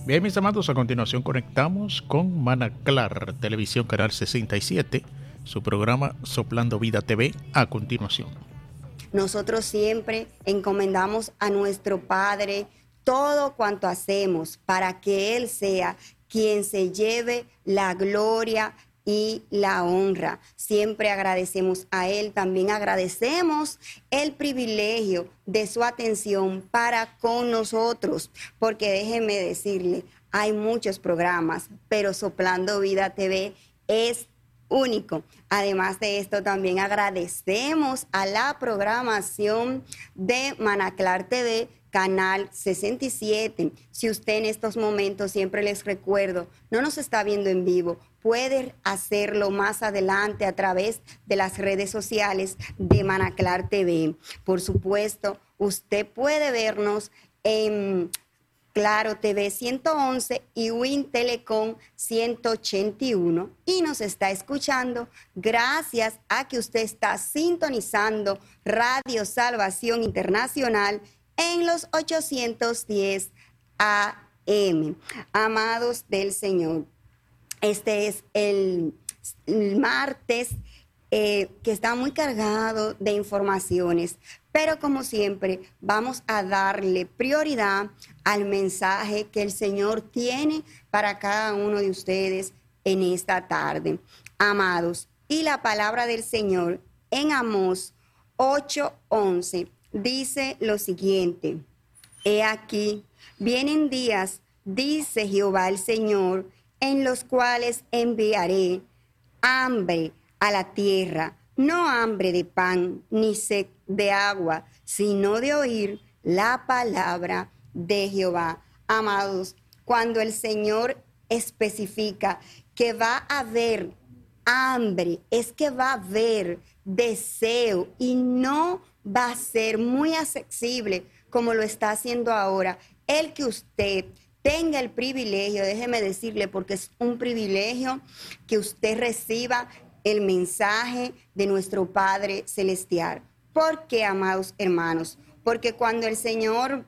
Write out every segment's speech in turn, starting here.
Bien, mis amados, a continuación conectamos con Manaclar, Televisión Canal 67, su programa Soplando Vida TV, a continuación. Nosotros siempre encomendamos a nuestro Padre todo cuanto hacemos para que Él sea quien se lleve la gloria y la honra. Siempre agradecemos a Él, también agradecemos el privilegio de su atención para con nosotros, porque déjenme decirle, hay muchos programas, pero Soplando Vida TV es único. Además de esto, también agradecemos a la programación de Manaclar TV, Canal 67. Si usted en estos momentos, siempre les recuerdo, no nos está viendo en vivo, puede hacerlo más adelante a través de las redes sociales de Manaclar TV. Por supuesto, usted puede vernos en Claro TV 111 y Win Telecom 181 y nos está escuchando gracias a que usted está sintonizando Radio Salvación Internacional en los 810 AM. Amados del Señor, este es el martes que está muy cargado de informaciones, pero como siempre vamos a darle prioridad al mensaje que el Señor tiene para cada uno de ustedes en esta tarde. Amados, y la palabra del Señor en Amós 8:11 dice lo siguiente: He aquí, vienen días, dice Jehová el Señor, en los cuales enviaré hambre a la tierra, no hambre de pan ni sed de agua, sino de oír la palabra de Jehová. Amados, cuando el Señor especifica que va a haber hambre, es que va a haber deseo y no va a ser muy accesible como lo está haciendo ahora. El que usted tenga el privilegio, déjeme decirle, porque es un privilegio que usted reciba el mensaje de nuestro Padre Celestial. ¿Por qué, amados hermanos? Porque cuando el Señor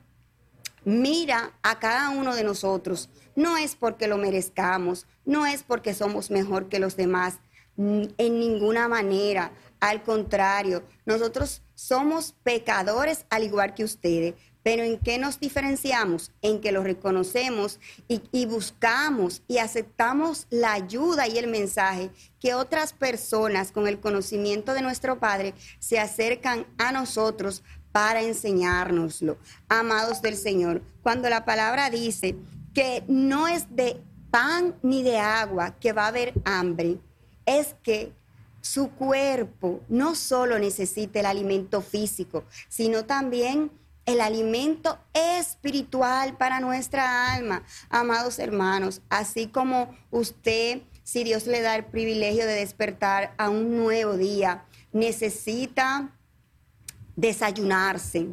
mira a cada uno de nosotros, no es porque lo merezcamos, no es porque somos mejor que los demás, en ninguna manera. Al contrario, nosotros somos pecadores al igual que ustedes. Pero ¿en qué nos diferenciamos? En que lo reconocemos y buscamos y aceptamos la ayuda y el mensaje que otras personas con el conocimiento de nuestro Padre se acercan a nosotros para enseñárnoslo. Amados del Señor, cuando la palabra dice que no es de pan ni de agua que va a haber hambre, es que su cuerpo no solo necesita el alimento físico, sino también el alimento espiritual para nuestra alma. Amados hermanos, así como usted, si Dios le da el privilegio de despertar a un nuevo día, necesita desayunarse.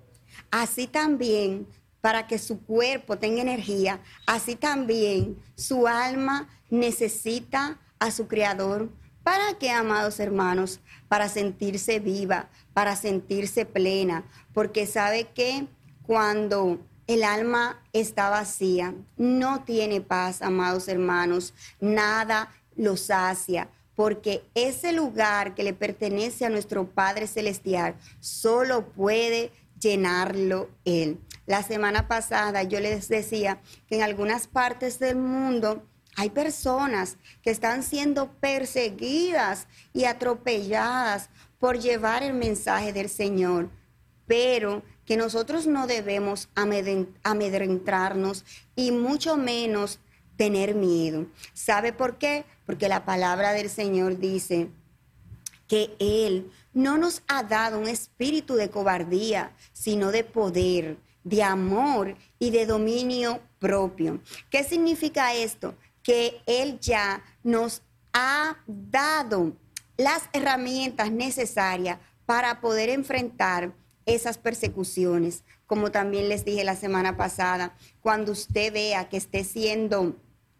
Así también, para que su cuerpo tenga energía, así también su alma necesita a su Creador. ¿Para qué, amados hermanos? Para sentirse viva, para sentirse plena, porque sabe que cuando el alma está vacía, no tiene paz, amados hermanos, nada lo sacia, porque ese lugar que le pertenece a nuestro Padre Celestial solo puede llenarlo Él. La semana pasada yo les decía que en algunas partes del mundo hay personas que están siendo perseguidas y atropelladas por llevar el mensaje del Señor, pero que nosotros no debemos amedrentarnos y mucho menos tener miedo. ¿Sabe por qué? Porque la palabra del Señor dice que Él no nos ha dado un espíritu de cobardía, sino de poder, de amor y de dominio propio. ¿Qué significa esto? Que Él ya nos ha dado las herramientas necesarias para poder enfrentar esas persecuciones. Como también les dije la semana pasada, cuando usted vea que esté siendo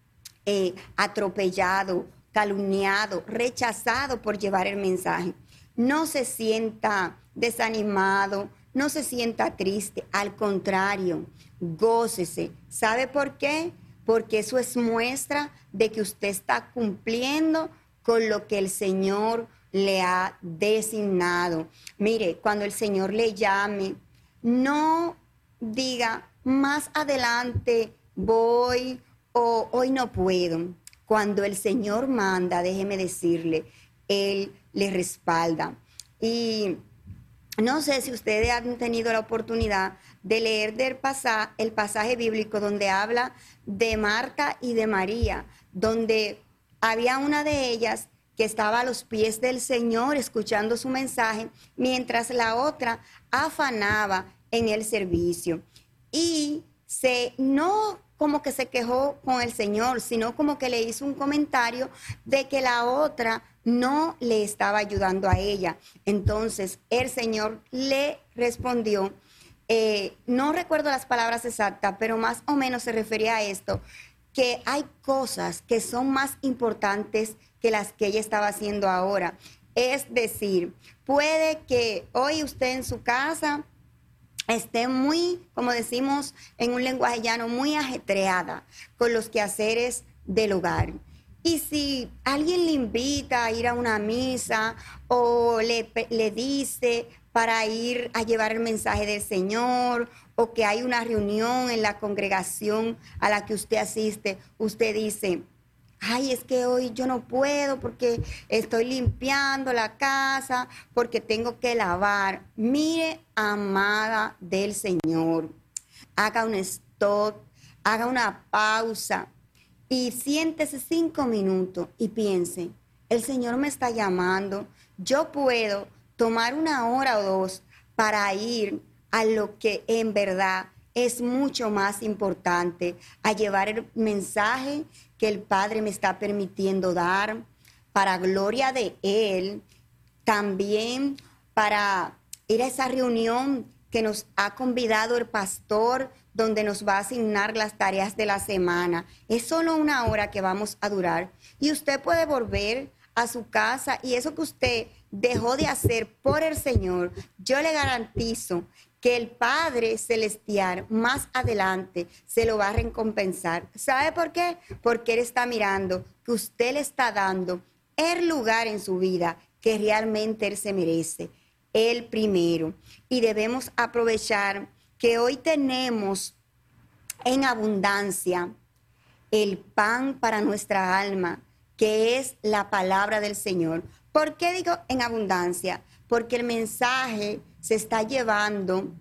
atropellado, calumniado, rechazado por llevar el mensaje, no se sienta desanimado, no se sienta triste, al contrario, gócese. ¿Sabe por qué? Porque eso es muestra de que usted está cumpliendo con lo que el Señor le ha designado. Mire, cuando el Señor le llame, no diga, más adelante voy o hoy no puedo. Cuando el Señor manda, déjeme decirle, Él le respalda. Y no sé si ustedes han tenido la oportunidad de leer el pasaje bíblico donde habla de Marta y de María, donde había una de ellas que estaba a los pies del Señor escuchando su mensaje, mientras la otra afanaba en el servicio. Y no como que se quejó con el Señor, sino como que le hizo un comentario de que la otra no le estaba ayudando a ella. Entonces el Señor le respondió, no recuerdo las palabras exactas, pero más o menos se refería a esto, que hay cosas que son más importantes que las que ella estaba haciendo ahora. Es decir, puede que hoy usted en su casa esté muy, como decimos en un lenguaje llano, muy ajetreada con los quehaceres del hogar. Y si alguien le invita a ir a una misa o le dice para ir a llevar el mensaje del Señor, o que hay una reunión en la congregación a la que usted asiste, usted dice, ay, es que hoy yo no puedo porque estoy limpiando la casa, porque tengo que lavar. Mire, amada del Señor, haga un stop, haga una pausa y siéntese 5 minutos y piense, el Señor me está llamando, yo puedo tomar 1 hora o 2 para ir a lo que en verdad es mucho más importante, a llevar el mensaje que el Padre me está permitiendo dar, para gloria de Él, también para ir a esa reunión que nos ha convidado el pastor, donde nos va a asignar las tareas de la semana. Es solo 1 hora que vamos a durar y usted puede volver a su casa y eso que usted dejó de hacer por el Señor, yo le garantizo que el Padre Celestial más adelante se lo va a recompensar. ¿Sabe por qué? Porque Él está mirando que usted le está dando el lugar en su vida que realmente Él se merece, el primero. Y debemos aprovechar que hoy tenemos en abundancia el pan para nuestra alma, que es la palabra del Señor. ¿Por qué digo en abundancia? Porque el mensaje se está llevando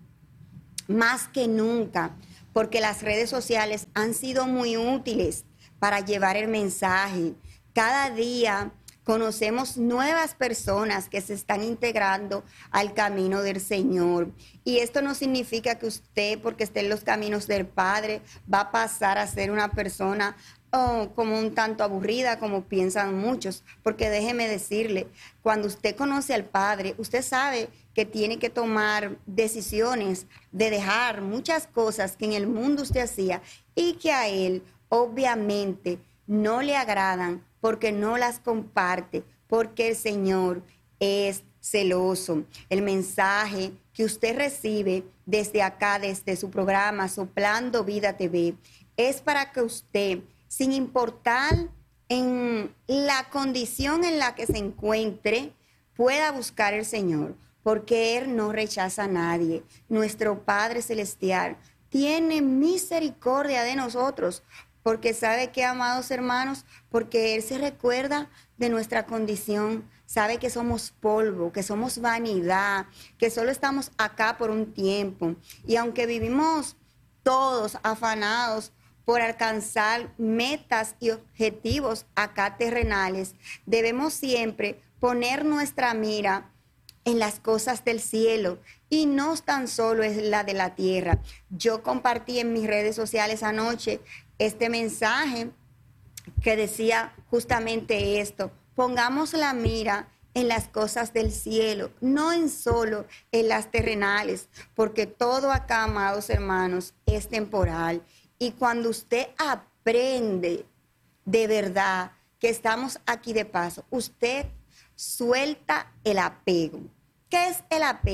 más que nunca, porque las redes sociales han sido muy útiles para llevar el mensaje. Cada día conocemos nuevas personas que se están integrando al camino del Señor. Y esto no significa que usted, porque esté en los caminos del Padre, va a pasar a ser una persona como un tanto aburrida, como piensan muchos. Porque déjeme decirle, cuando usted conoce al Padre, usted sabe que tiene que tomar decisiones de dejar muchas cosas que en el mundo usted hacía y que a Él obviamente no le agradan, porque no las comparte, porque el Señor es celoso. El mensaje que usted recibe desde acá, desde su programa Soplando Vida TV, es para que usted, sin importar en la condición en la que se encuentre, pueda buscar al Señor, porque Él no rechaza a nadie. Nuestro Padre Celestial tiene misericordia de nosotros, porque sabe que, amados hermanos, porque Él se recuerda de nuestra condición, sabe que somos polvo, que somos vanidad, que solo estamos acá por un tiempo. Y aunque vivimos todos afanados por alcanzar metas y objetivos acá terrenales, debemos siempre poner nuestra mira en las cosas del cielo y no tan solo es la de la tierra. Yo compartí en mis redes sociales anoche este mensaje que decía justamente esto: pongamos la mira en las cosas del cielo, no en solo en las terrenales, porque todo acá, amados hermanos, es temporal. Y cuando usted aprende de verdad que estamos aquí de paso, usted suelta el apego. ¿Qué es el apego?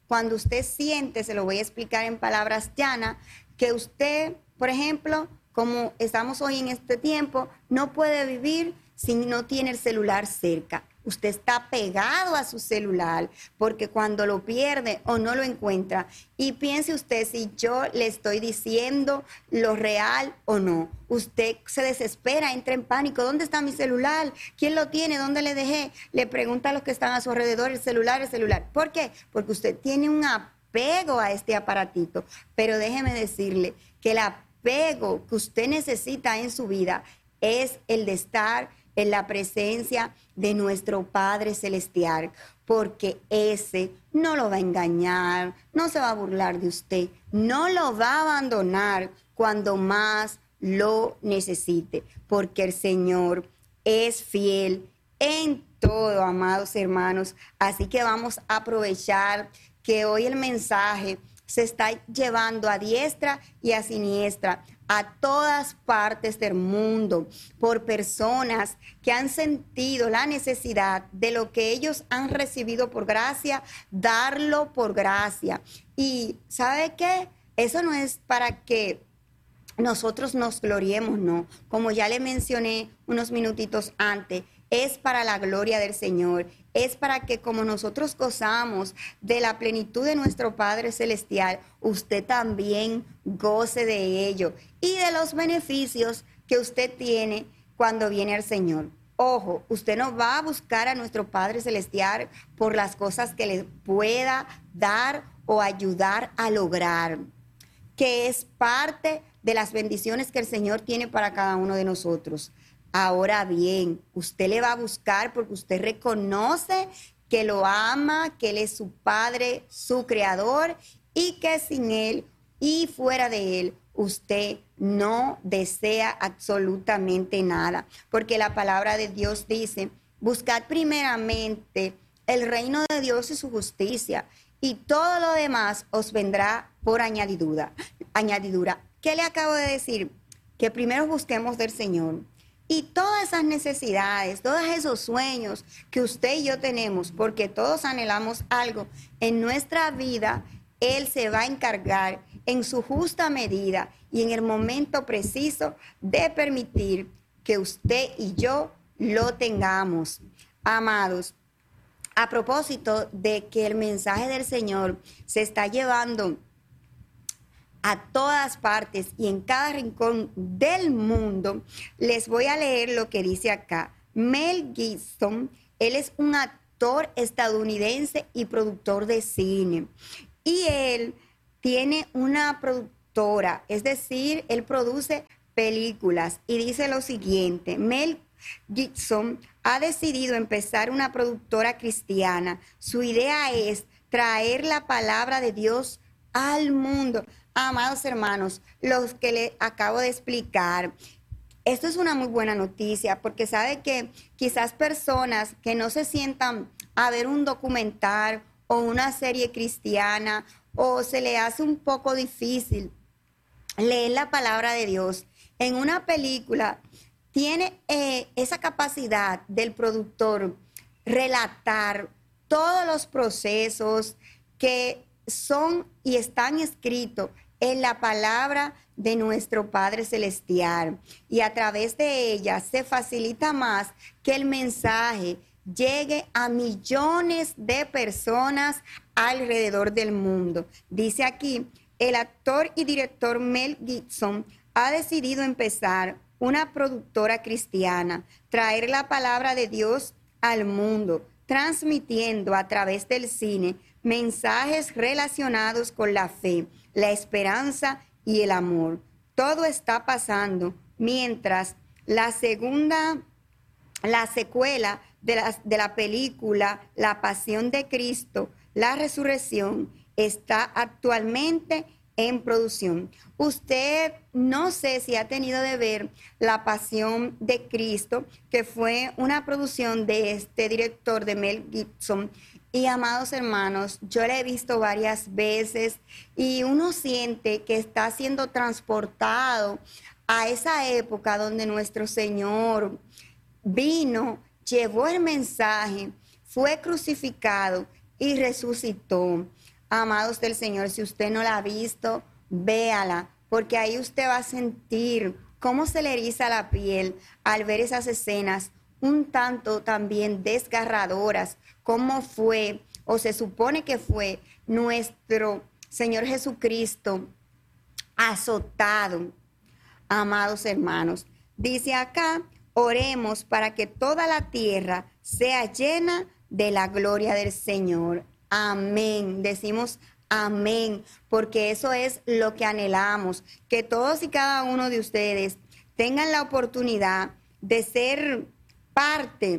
cuando usted siente, se lo voy a explicar en palabras llanas, que usted, por ejemplo, como estamos hoy en este tiempo, no puede vivir si no tiene el celular cerca. Usted está pegado a su celular porque cuando lo pierde o no lo encuentra, y piense usted si yo le estoy diciendo lo real o no. Usted se desespera, entra en pánico. ¿Dónde está mi celular? ¿Quién lo tiene? ¿Dónde le dejé? Le pregunta a los que están a su alrededor, el celular, el celular. ¿Por qué? Porque usted tiene un apego a este aparatito. Pero déjeme decirle que el apego que usted necesita en su vida es el de estar en la presencia de nuestro Padre Celestial, porque ese no lo va a engañar, no se va a burlar de usted, no lo va a abandonar cuando más lo necesite, porque el Señor es fiel en todo, amados hermanos. Así que vamos a aprovechar que hoy el mensaje se está llevando a diestra y a siniestra, a todas partes del mundo, por personas que han sentido la necesidad de lo que ellos han recibido por gracia, darlo por gracia. Y ¿sabe qué? Eso no es para que nosotros nos gloriemos, no. Como ya le mencioné unos minutitos antes, es para la gloria del Señor. Es para que como nosotros gozamos de la plenitud de nuestro Padre Celestial, usted también goce de ello y de los beneficios que usted tiene cuando viene al Señor. Ojo, usted no va a buscar a nuestro Padre Celestial por las cosas que le pueda dar o ayudar a lograr, que es parte de las bendiciones que el Señor tiene para cada uno de nosotros. Ahora bien, usted le va a buscar porque usted reconoce que lo ama, que Él es su Padre, su Creador, y que sin Él y fuera de Él, usted no desea absolutamente nada. Porque la palabra de Dios dice, buscad primeramente el reino de Dios y su justicia, y todo lo demás os vendrá por añadidura. ¿Qué le acabo de decir? Que primero busquemos del Señor. Y todas esas necesidades, todos esos sueños que usted y yo tenemos, porque todos anhelamos algo en nuestra vida, Él se va a encargar en su justa medida y en el momento preciso de permitir que usted y yo lo tengamos. Amados, a propósito de que el mensaje del Señor se está llevando a todas partes y en cada rincón del mundo, les voy a leer lo que dice acá. Mel Gibson, él es un actor estadounidense y productor de cine. Y él tiene una productora, es decir, él produce películas. Y dice lo siguiente, Mel Gibson ha decidido empezar una productora cristiana. Su idea es traer la palabra de Dios al mundo. Amados hermanos, los que les acabo de explicar, esto es una muy buena noticia porque sabe que quizás personas que no se sientan a ver un documental o una serie cristiana o se le hace un poco difícil leer la palabra de Dios en una película, tiene esa capacidad del productor relatar todos los procesos que son y están escritos en la palabra de nuestro Padre Celestial, y a través de ella se facilita más que el mensaje llegue a millones de personas alrededor del mundo. Dice aquí, el actor y director Mel Gibson ha decidido empezar una productora cristiana, traer la palabra de Dios al mundo, transmitiendo a través del cine mensajes relacionados con la fe, la esperanza y el amor. Todo está pasando mientras la secuela de la película La Pasión de Cristo, la Resurrección, está actualmente en producción. Usted no sé si ha tenido de ver La Pasión de Cristo, que fue una producción de este director de Mel Gibson. Y amados hermanos, yo la he visto varias veces y uno siente que está siendo transportado a esa época donde nuestro Señor vino, llevó el mensaje, fue crucificado y resucitó. Amados del Señor, si usted no la ha visto, véala, porque ahí usted va a sentir cómo se le eriza la piel al ver esas escenas un tanto también desgarradoras, cómo fue, o se supone que fue, nuestro Señor Jesucristo azotado. Amados hermanos, dice acá, oremos para que toda la tierra sea llena de la gloria del Señor. Amén. Decimos amén, porque eso es lo que anhelamos, que todos y cada uno de ustedes tengan la oportunidad de ser parte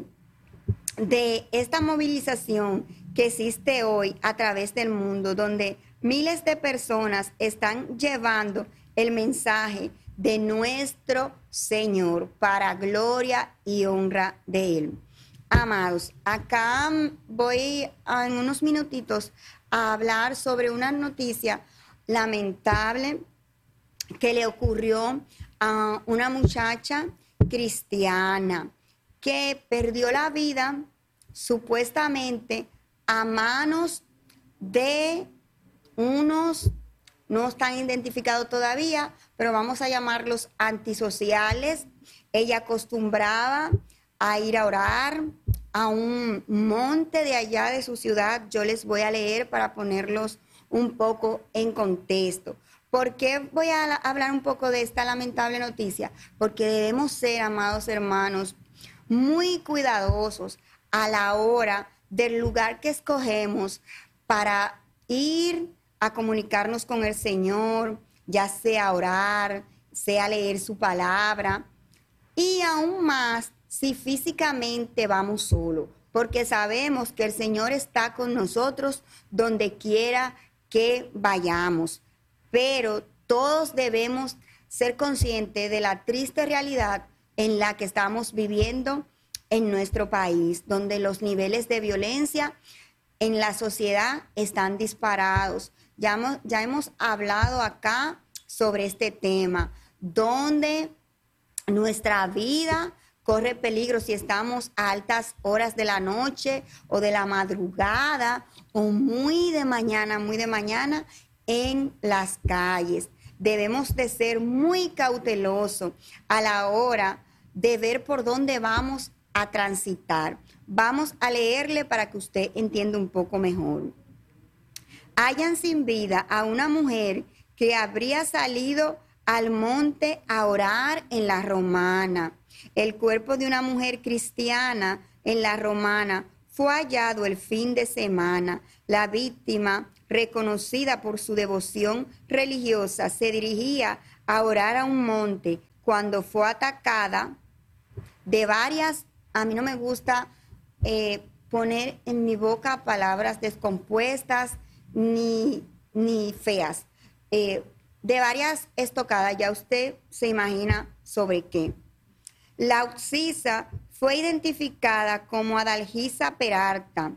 de esta movilización que existe hoy a través del mundo, donde miles de personas están llevando el mensaje de nuestro Señor para gloria y honra de Él. Amados, acá voy en unos minutitos a hablar sobre una noticia lamentable que le ocurrió a una muchacha cristiana que perdió la vida supuestamente a manos de unos, no están identificados todavía, pero vamos a llamarlos antisociales. Ella acostumbraba a ir a orar a un monte de allá de su ciudad. Yo les voy a leer para ponerlos un poco en contexto. ¿Por qué voy a hablar un poco de esta lamentable noticia? Porque debemos ser, amados hermanos, muy cuidadosos a la hora del lugar que escogemos para ir a comunicarnos con el Señor, ya sea orar, sea leer su palabra, y aún más si físicamente vamos solos, porque sabemos que el Señor está con nosotros donde quiera que vayamos. Pero todos debemos ser conscientes de la triste realidad en la que estamos viviendo en nuestro país, donde los niveles de violencia en la sociedad están disparados. Ya hemos hablado acá sobre este tema, donde nuestra vida corre peligro si estamos a altas horas de la noche o de la madrugada o muy de mañana en las calles. Debemos de ser muy cautelosos a la hora de ver por dónde vamos a transitar. Vamos a leerle para que usted entienda un poco mejor. Hallan sin vida a una mujer que habría salido al monte a orar en la Romana. El cuerpo de una mujer cristiana en la Romana fue hallado el fin de semana. La víctima, reconocida por su devoción religiosa, se dirigía a orar a un monte cuando fue atacada de varias, a mí no me gusta poner en mi boca palabras descompuestas ni feas, de varias estocadas, ya usted se imagina sobre qué. La occisa fue identificada como Adalgisa Peralta,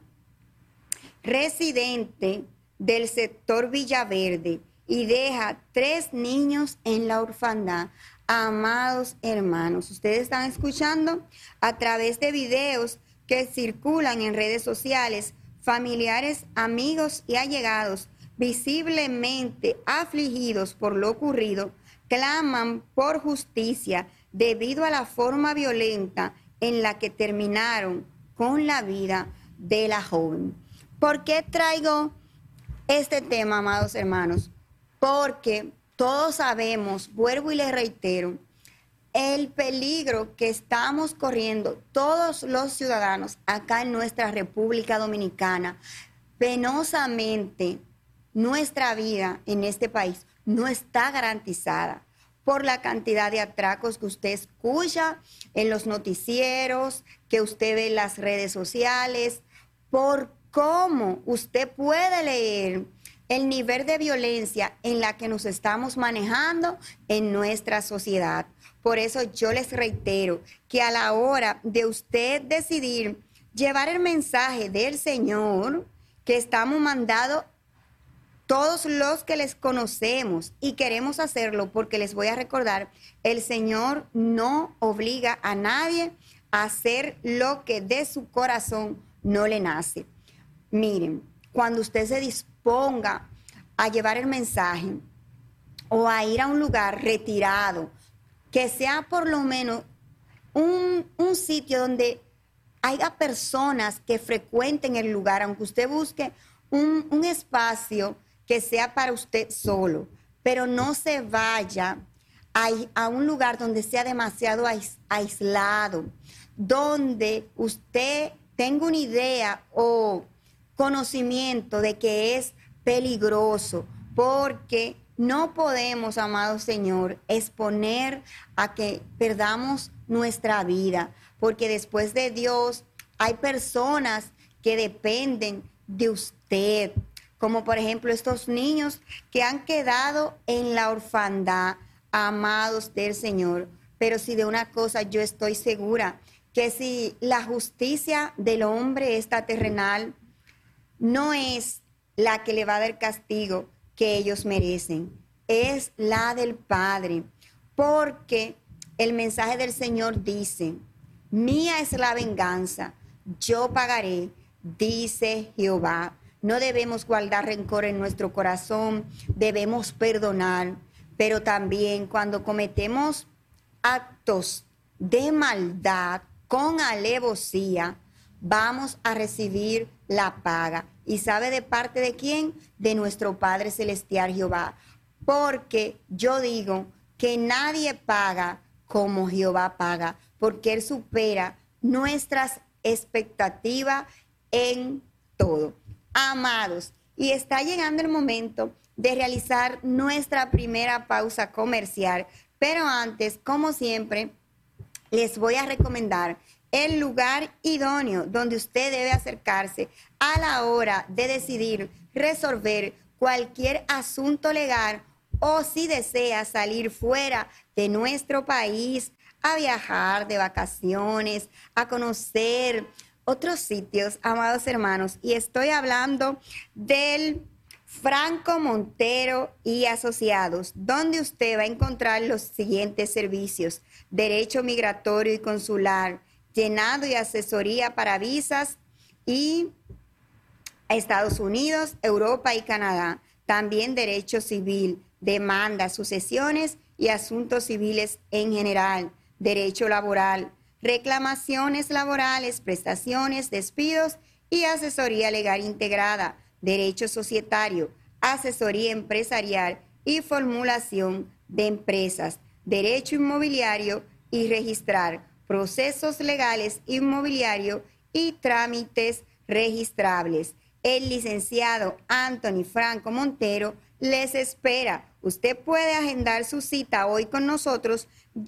residente del sector Villaverde, y deja 3 niños en la orfandad. Amados hermanos, ustedes están escuchando a través de videos que circulan en redes sociales, familiares, amigos y allegados, visiblemente afligidos por lo ocurrido, claman por justicia debido a la forma violenta en la que terminaron con la vida de la joven. ¿Por qué traigo este tema, amados hermanos? Porque todos sabemos, vuelvo y les reitero, el peligro que estamos corriendo todos los ciudadanos acá en nuestra República Dominicana. Penosamente, nuestra vida en este país no está garantizada por la cantidad de atracos que usted escucha en los noticieros, que usted ve en las redes sociales, por cómo usted puede leer el nivel de violencia en la que nos estamos manejando en nuestra sociedad. Por eso yo les reitero que a la hora de usted decidir llevar el mensaje del Señor, que estamos mandados todos los que les conocemos y queremos hacerlo, porque les voy a recordar, el Señor no obliga a nadie a hacer lo que de su corazón no le nace. Miren, cuando usted se dispone disponga a llevar el mensaje o a ir a un lugar retirado, que sea por lo menos un sitio donde haya personas que frecuenten el lugar, aunque usted busque un espacio que sea para usted solo, pero no se vaya a un lugar donde sea demasiado aislado, donde usted tenga una idea o conocimiento de que es peligroso, porque no podemos, amado Señor, exponer a que perdamos nuestra vida, porque después de Dios hay personas que dependen de usted, como por ejemplo estos niños que han quedado en la orfandad, amados del Señor. Pero si de una cosa yo estoy segura, que si la justicia del hombre esta terrenal no es la que le va a dar castigo que ellos merecen, es la del Padre, porque el mensaje del Señor dice: mía es la venganza, yo pagaré, dice Jehová. No debemos guardar rencor en nuestro corazón, debemos perdonar, pero también cuando cometemos actos de maldad con alevosía, vamos a recibir la paga. ¿Y sabe de parte de quién? De nuestro Padre Celestial Jehová. Porque yo digo que nadie paga como Jehová paga, porque Él supera nuestras expectativas en todo. Amados, y está llegando el momento de realizar nuestra primera pausa comercial, pero antes, como siempre, les voy a recomendar el lugar idóneo donde usted debe acercarse a la hora de decidir resolver cualquier asunto legal o si desea salir fuera de nuestro país a viajar de vacaciones, a conocer otros sitios, amados hermanos. Y estoy hablando del Franco Montero y Asociados, donde usted va a encontrar los siguientes servicios: derecho migratorio y consular, llenado y asesoría para visas y a Estados Unidos, Europa y Canadá. También derecho civil, demandas, sucesiones y asuntos civiles en general. Derecho laboral, reclamaciones laborales, prestaciones, despidos y asesoría legal integrada. Derecho societario, asesoría empresarial y formulación de empresas. Derecho inmobiliario y registrar, procesos legales inmobiliarios y trámites registrables. El licenciado Anthony Franco Montero les espera. Usted puede agendar su cita hoy con nosotros